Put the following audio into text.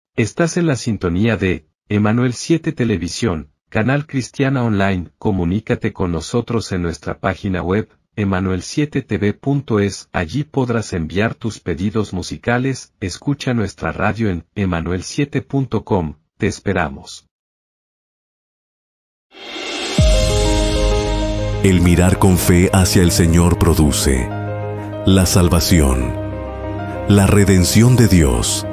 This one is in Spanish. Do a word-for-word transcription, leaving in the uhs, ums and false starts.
Estás en la sintonía de Emanuel siete Televisión, canal cristiana online. Comunícate con nosotros en nuestra página web, emanuel siete t v punto es. Allí podrás enviar tus pedidos musicales. Escucha nuestra radio en emanuel siete punto com. Te esperamos. El mirar con fe hacia el Señor produce la salvación, la redención de Dios